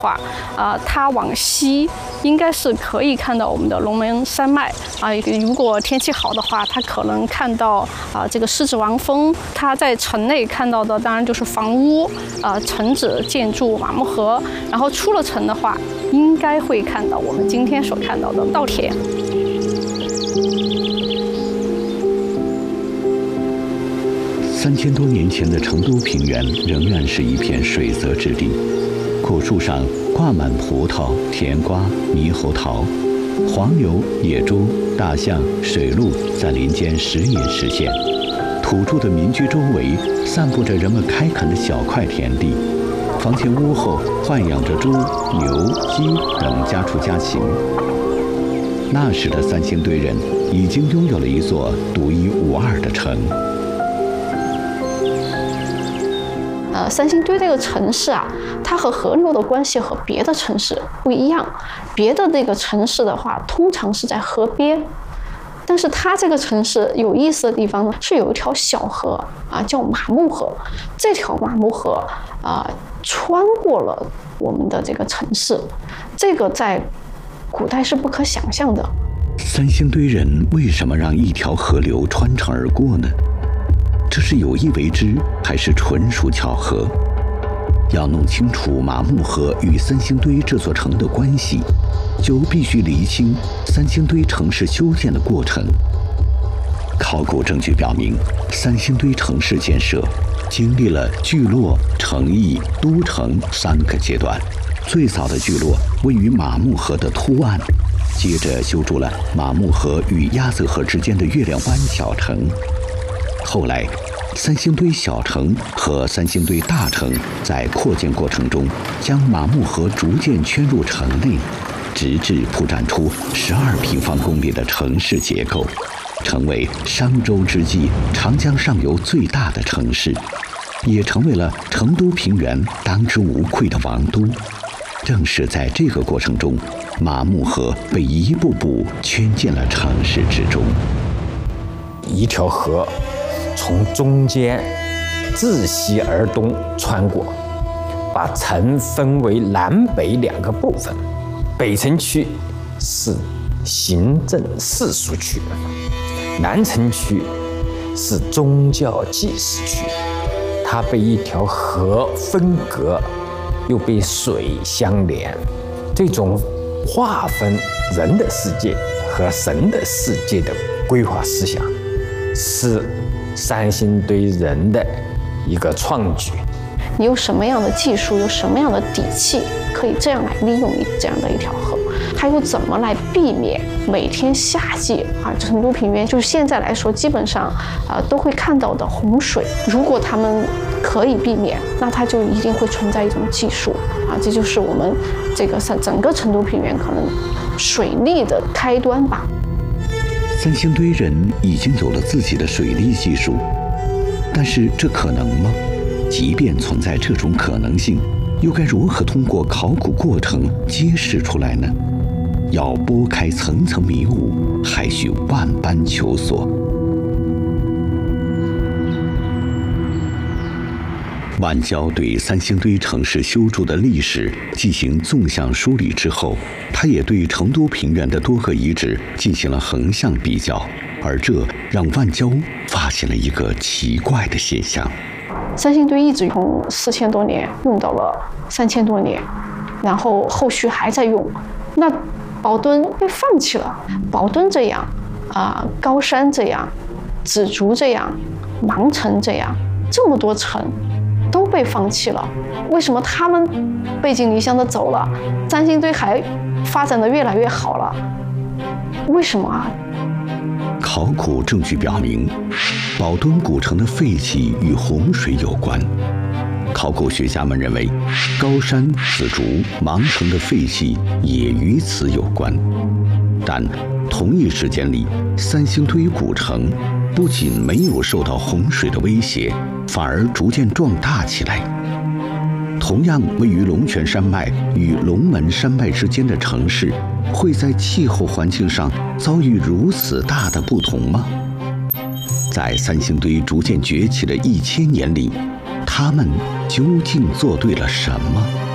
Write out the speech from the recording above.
话，它往西应该是可以看到我们的龙门山脉啊。如果天气好的话，它可能看到这个狮子王峰。它在城内看到的当然就是房屋、城址、建筑、马木河。然后出了城的话，应该会看到我们今天所看到的稻田。 3000多年前的成都平原仍然是一片水泽之地。果树上挂满葡萄、甜瓜、猕猴桃，黄牛、野猪、大象、水鹿在林间时隐时现。土著的民居周围散布着人们开垦的小块田地，房前屋后豢养着猪、牛、鸡等家畜家禽。那时的三星堆人已经拥有了一座独一无二的城。 三星堆这个城市啊，它和河流的关系和别的城市不一样。别的那个城市的话，通常是在河边，但是它这个城市有意思的地方呢，是有一条小河啊，叫马木河。这条马木河穿过了我们的这个城市，这个在古代是不可想象的。 三星堆人为什么让一条河流穿城而过呢？这是有意为之，还是纯属巧合？要弄清楚马木河与三星堆这座城的关系，就必须厘清三星堆城市修建的过程。考古证据表明，三星堆城市建设经历了聚落、城邑、都城3个阶段。最早的聚落位于马木河的突岸，接着修筑了马木河与鸭子河之间的月亮湾小城。后来，三星堆小城和三星堆大城在扩建过程中，将马木河逐渐圈入城内，直至铺展出12平方公里的城市结构，成为商周之际长江上游最大的城市，也成为了成都平原当之无愧的王都。正是在这个过程中，马木河被一步步圈进了城市之中。 一条河从中间自西而东穿过，把城分为南北2个部分。北城区是行政世俗区，南城区是宗教祭祀区。它被一条河分隔，又被水相连。这种划分人的世界和神的世界的规划思想，是三星堆人的一个创举。 你有什么样的技术，有什么样的底气，可以这样来利用这样的一条河？还有怎么来避免每天夏季成都平原就是现在来说，基本上都会看到的洪水。如果他们可以避免，那它就一定会存在一种技术这就是我们这个整个成都平原可能水利的开端吧。 三星堆人已经有了自己的水利技术，但是这可能吗？即便存在这种可能性，又该如何通过考古过程揭示出来呢？要拨开层层迷雾，还需万般求索。万焦对三星堆城市修筑的历史进行纵向梳理之后，他也对成都平原的多个遗址进行了横向比较，而这让万焦发现了一个奇怪的现象。 三星堆一直从4000多年用到了3000多年，然后后续还在用。那宝墩被放弃了，宝墩这样高山这样，紫竹这样，芒城这样，这么多城都被放弃了，为什么他们背井离乡的走了，三星堆还发展的越来越好了？为什么啊？ 考古证据表明，宝墩古城的废弃与洪水有关。考古学家们认为，高山、紫竹、芒城的废弃也与此有关。但同一时间里，三星堆古城不仅没有受到洪水的威胁，反而逐渐壮大起来。同样位于龙泉山脉与龙门山脉之间的城市，会在气候环境上遭遇如此大的不同吗？在三星堆逐渐崛起的1000年里，他们究竟做对了什么？